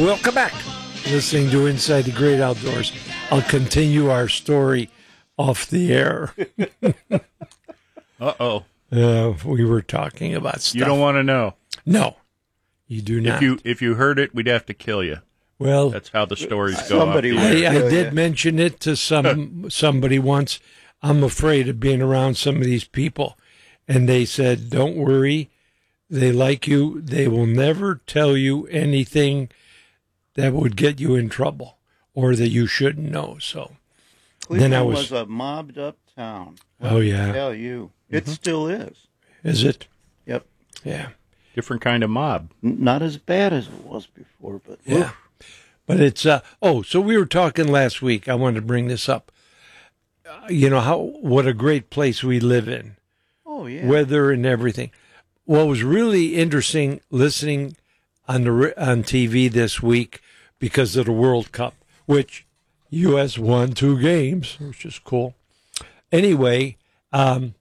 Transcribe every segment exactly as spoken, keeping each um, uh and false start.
Welcome back. Listening to Inside the Great Outdoors. I'll continue our story off the air. Uh-oh. Uh, we were talking about stuff. You don't want to know. No, you do not. If you if you heard it, we'd have to kill you. Well, that's how the stories go. Somebody off would. I, I did mention it to some somebody once. I'm afraid of being around some of these people. And they said, don't worry. They like you. They will never tell you anything that would get you in trouble or that you shouldn't know. So Cleveland then I was, was a mobbed up town. Let oh, yeah. I tell you. It mm-hmm. still is. Is it? Yep. Yeah. Different kind of mob. N- not as bad as it was before, but yeah. Oof. But it's, uh, oh, so we were talking last week. I wanted to bring this up. Uh, you know, how, what a great place we live in. Oh, yeah. Weather and everything. What was really interesting listening on the on T V this week because of the World Cup, which U S won two games, which is cool. Anyway, um,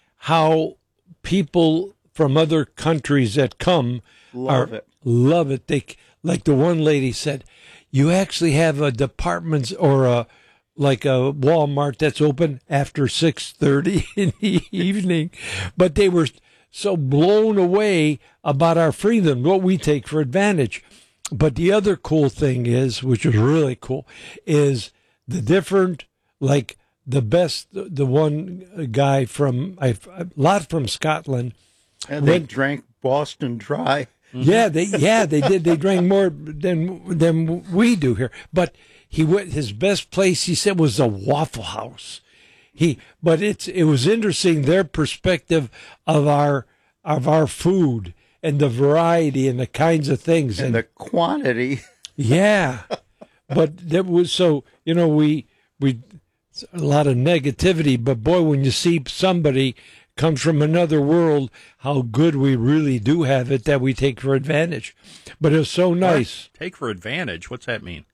how people from other countries that come love are, it. Love it. They like the one lady said, you actually have a department or a like a Walmart that's open after six thirty in the evening. But they were so blown away about our freedom, what we take for advantage. But the other cool thing is, which is really cool, is the different, like the best, the one guy from, a lot from Scotland. And they went, drank Boston Dry. Yeah, they yeah they did. They drank more than than we do here. But he went. His best place, he said, was a Waffle House. He, but it's it was interesting their perspective of our of our food and the variety and the kinds of things and, and the quantity. Yeah, but that was so you know we we a lot of negativity. But boy, when you see somebody comes from another world, how good we really do have it that we take for advantage. But it's so nice. What? Take for advantage? What's that mean?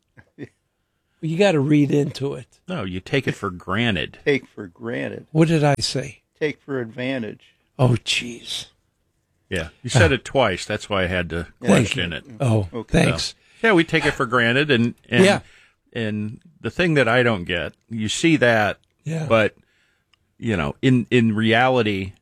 You got to read into it. No, you take it for granted. Take for granted. What did I say? Take for advantage. Oh, jeez. Yeah, you said uh, it twice. That's why I had to question it. Oh, okay. Thanks. So, yeah, we take it for granted. And, and, yeah. and the thing that I don't get, you see that, yeah. but... You know, in, in reality,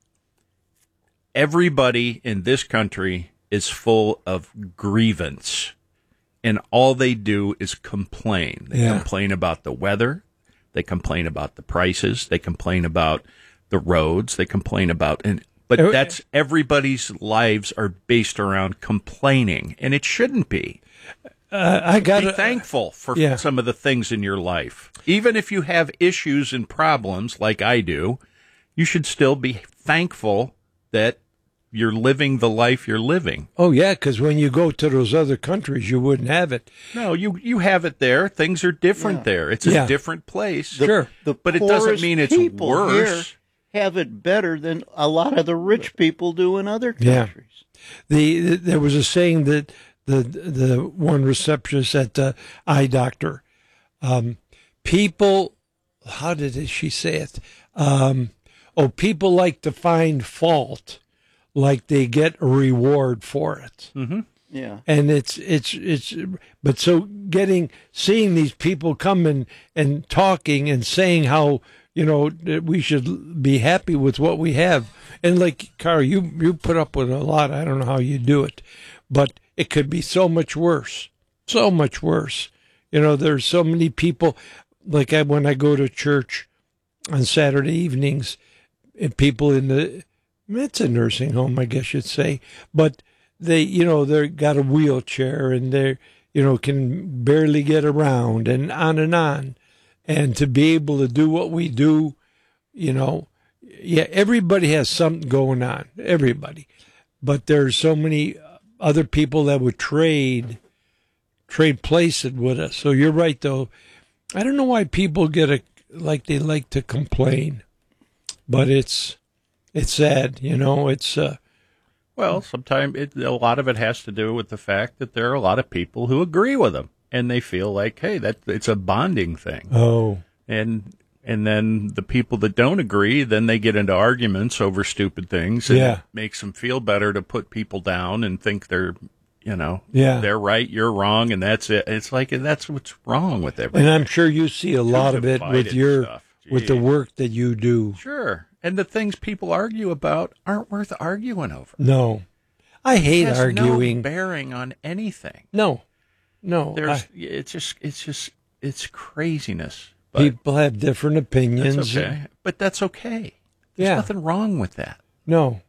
everybody in this country is full of grievance, and all they do is complain. They yeah. complain about the weather. They complain about the prices. They complain about the roads. They complain about, and but that's everybody's lives are based around complaining, and it shouldn't be. Uh, I got be thankful for yeah. some of the things in your life. Even if you have issues and problems like I do, you should still be thankful that you're living the life you're living. Oh, yeah, because when you go to those other countries, you wouldn't have it. No, you, you have it there. Things are different yeah. there. It's a yeah. different place. The, sure. The but it doesn't mean it's worse. Here have it better than a lot of the rich people do in other countries. Yeah. The, the There was a saying that the the one receptionist at the eye doctor, um, people, how did she say it? Um, oh, people like to find fault, like they get a reward for it. Mm-hmm. Yeah, and it's it's it's, but so getting seeing these people come and and talking and saying how you know that we should be happy with what we have, and like Carl, you you put up with a lot. I don't know how you do it, but it could be so much worse, so much worse. You know, there's so many people, like I, when I go to church on Saturday evenings, and people in the, it's a nursing home, I guess you'd say, but they, you know, they've got a wheelchair and they're, you know, can barely get around and on and on. And to be able to do what we do, you know, yeah, everybody has something going on, everybody. But there's so many other people that would trade, trade places with us. So you're right, though. I don't know why people get a, like they like to complain, but it's, it's sad, you know, it's, uh, well, sometimes it, a lot of it has to do with the fact that there are a lot of people who agree with them and they feel like, hey, that it's a bonding thing. Oh, and, And then the people that don't agree, then they get into arguments over stupid things. And yeah. it makes them feel better to put people down and think they're you know, Yeah. they're right, you're wrong, and that's it. It's like that's what's wrong with everything. And I'm sure you see a lot of it with divided your stuff. with the Gee. work that you do. Sure. And the things people argue about aren't worth arguing over. No, I hate It has arguing. no bearing on anything. No, no. There's, I- it's just, it's just, it's craziness. But people have different opinions. that's okay. But that's okay. There's Yeah. nothing wrong with that. No.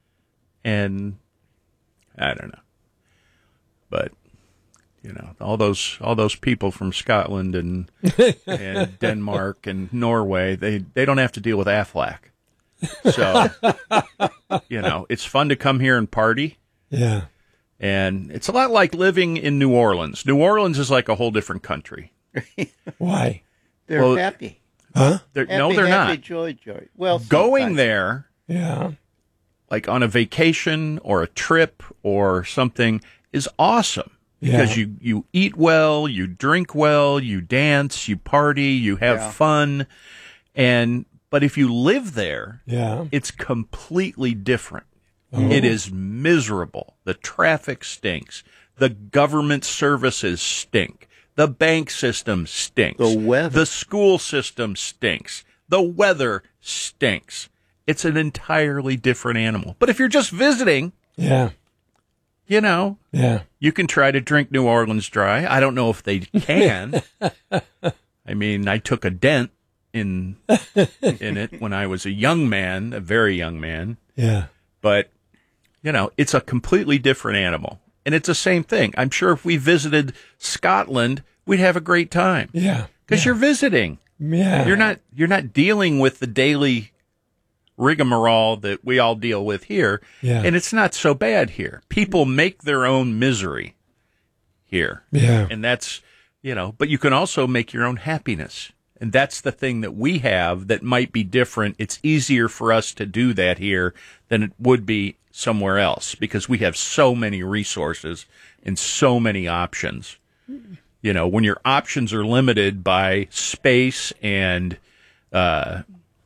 And I don't know. But you know, all those all those people from Scotland and and Denmark and Norway, they they don't have to deal with Aflac. So you know, it's fun to come here and party. Yeah. And it's a lot like living in New Orleans. New Orleans is like a whole different country. Why? They're Well, happy. Huh? They're, happy. no, they're happy, not. Joy, joy. Well, Going sometimes. there, Yeah. like on a vacation or a trip or something, is awesome because Yeah. you, you eat well, you drink well, you dance, you party, you have Yeah. fun. And but if you live there, Yeah. it's completely different. It is miserable. The traffic stinks. The government services stink. The bank system stinks. The weather. The school system stinks. The weather stinks. It's an entirely different animal. But if you're just visiting, Yeah. you know, Yeah. you can try to drink New Orleans dry. I don't know if they can. I mean, I took a dent in in it when I was a young man, a very young man. Yeah. But, you know, it's a completely different animal. And it's the same thing. I'm sure if we visited Scotland, we'd have a great time. Yeah. Because you're visiting. Yeah. You're not you're not dealing with the daily rigmarole that we all deal with here. Yeah. And it's not so bad here. People make their own misery here. Yeah. And that's, you know, but you can also make your own happiness. And that's the thing that we have that might be different. It's easier for us to do that here than it would be somewhere else because we have so many resources and so many options. You know, when your options are limited by space and uh,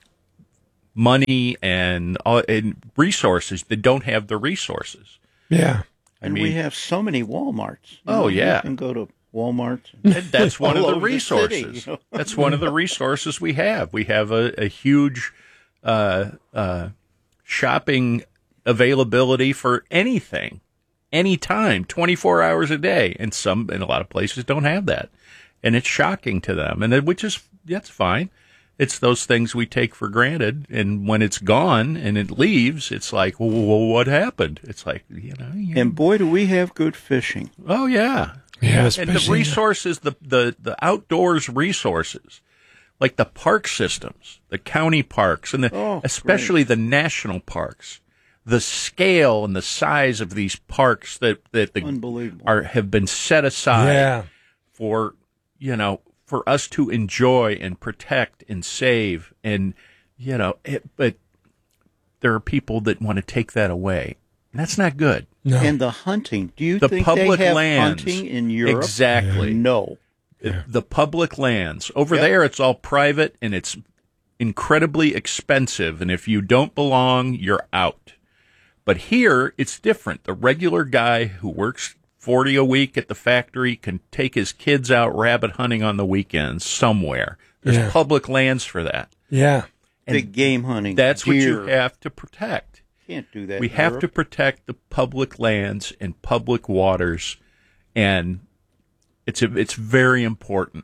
money and, all, and resources, they don't have the resources. Yeah. I And mean, we have so many Walmarts. You Oh, know, yeah. You can go to Walmart. And that's one of all the over the city, resources. you know. That's one of the resources we have. We have a, a huge uh, uh, shopping availability for anything, anytime, twenty-four hours a day. And some, in a lot of places, don't have that, and it's shocking to them. And then, which is that's fine. It's those things we take for granted, and when it's gone and it leaves, it's like, well, what happened? It's like, you know, you, And boy, do we have good fishing. oh yeah. Yeah. And the especially- resources, the, the, the outdoors resources, like the park systems, the county parks, and the, Oh, especially the national parks, the scale and the size of these parks that, that the, Unbelievable. are have been set aside Yeah. for, you know, for us to enjoy and protect and save. And, you know, it, but there are people that want to take that away. And that's not good. No. And the hunting. Do you The think public they have lands. hunting in Europe? Exactly. No. The- The public lands. Over Yep. there, it's all private and it's incredibly expensive. And if you don't belong, you're out. But here, it's different. The regular guy who works forty a week at the factory can take his kids out rabbit hunting on the weekends somewhere. There's Yeah. public lands for that. Yeah. And Big game hunting. That's what you deer. have to protect. Can't do that. We in have to Europe. protect the public lands and public waters, and it's a, it's very important.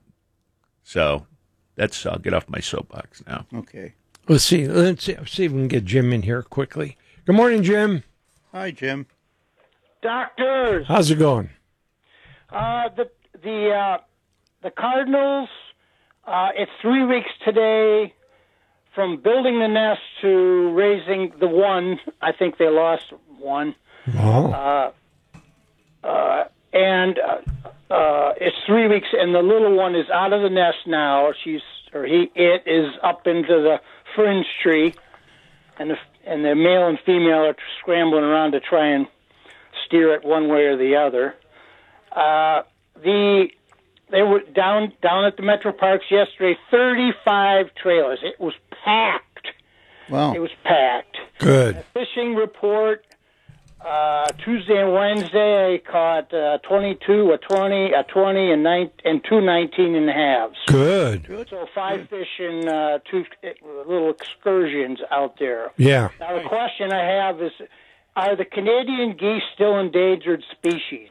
So that's I'll get off my soapbox now. Okay. Let's see. Let's see, see if we can get Jim in here quickly. Good morning, Jim. Hi, Jim. Doctors, How's it going? uh, the the uh, the Cardinals. Uh, it's three weeks today from building the nest to raising the one. I think they lost one, Wow. uh, and uh, uh, it's three weeks, and the little one is out of the nest now. She's or he it is up into the fringe tree, and the and the male and female are scrambling around to try and steer it one way or the other. Uh, the they were down down at the Metro Parks yesterday. thirty-five trailers. It was packed. Wow. It was packed. Good. Fishing report. Uh, Uh, Tuesday and Wednesday, I caught uh, twenty-two, a twenty, a twenty, and, nine, and two nineteen and a halves. Good. So five fish and uh, two little excursions out there. Yeah. Now, the question I have is, are the Canadian geese still endangered species?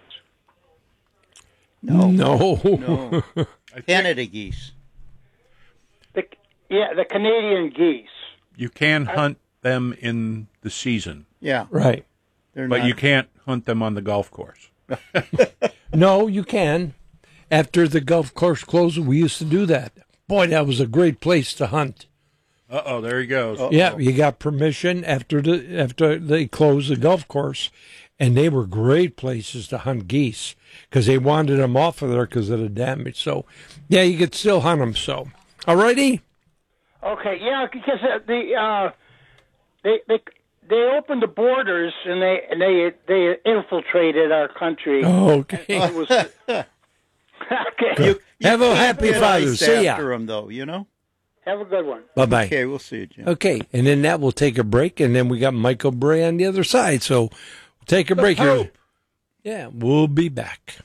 No. No. No. Canada geese. The, yeah, the Canadian geese. You can hunt them in the season, Yeah. Right. They're but not, you can't hunt them on the golf course. No, you can. After the golf course closed, we used to do that. Boy, that was a great place to hunt. Uh-oh, there he goes. Uh-oh. Yeah, you got permission after the after they closed the golf course, and they were great places to hunt geese because they wanted them off of there because of the damage. So, yeah, you could still hunt them. So, all righty. Okay, yeah, because uh, the uh, they they they opened the borders and they and they they infiltrated our country. Okay. It was, okay. You, you Have a can't happy get Father's. ice See ya. after 'em, though, you know? Have a good one. Bye bye. Okay, we'll see you, Jim. Okay, and then that will take a break, and then we got Michael Bray on the other side. So, we'll take a break here. Yeah, we'll be back.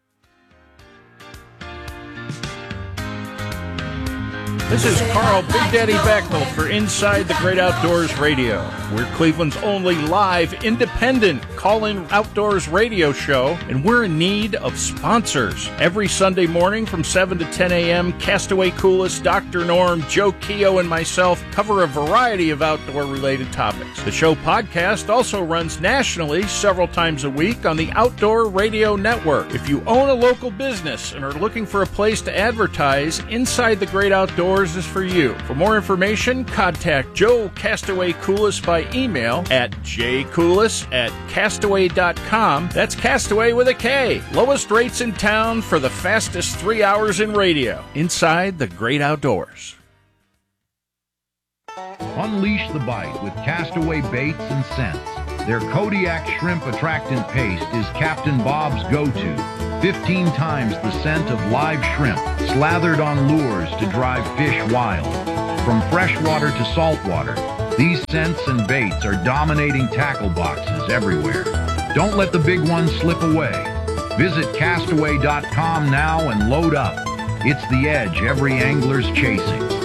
This is Carl Big Daddy Backnell for Inside the Great Outdoors Radio. We're Cleveland's only live, independent call-in outdoors radio show, and we're in need of sponsors. Every Sunday morning from seven to ten a.m., Castaway Coolest, Doctor Norm, Joe Keogh, and myself cover a variety of outdoor-related topics. The show podcast also runs nationally several times a week on the Outdoor Radio Network. If you own a local business and are looking for a place to advertise, Inside the Great Outdoors is for you. For more information, contact Joe Castaway Coolest by email at jcoolis at castaway dot com. That's Castaway with a K. Lowest rates in town for the fastest three hours in radio. Inside the Great Outdoors. Unleash the bite with Castaway baits and scents. Their Kodiak shrimp attractant paste is Captain Bob's go-to. fifteen times the scent of live shrimp, slathered on lures to drive fish wild. From freshwater to saltwater, these scents and baits are dominating tackle boxes everywhere. Don't let the big ones slip away. Visit castaway dot com now and load up. It's the edge every angler's chasing.